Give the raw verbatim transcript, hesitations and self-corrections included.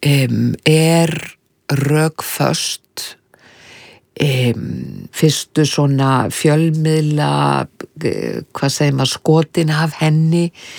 um, er rökföst, um, fyrstu svona fjölmiðla, hvað segir maður, skotin af henni